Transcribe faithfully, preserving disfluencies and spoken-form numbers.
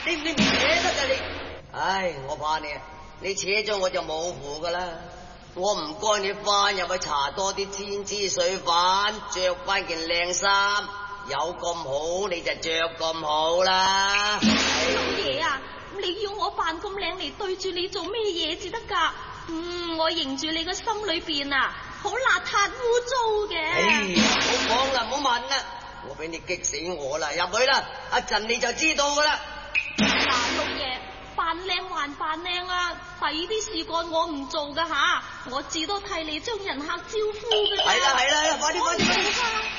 你你唔扯得噶你？唉，我怕你，你扯咗我就冇符噶啦。我唔該你翻入去搽多啲天滋水粉，着翻件靚衫，有咁好你就着咁好啦。 老爺啊，你要我扮咁靚嚟對住你做咩嘢至得噶？嗯，我認住你個心裏邊啊，好邋遢污糟嘅。 哎呀，唔好講啦，唔好問啦，我俾你激死我啦！入去啦，一陣你就知道噶啦。 嗱，老爺，扮靚還扮靚啊，第二啲事幹我唔做噶吓，我至多替你將人客招呼嘅啫。 係啦係啦，快啲快啲！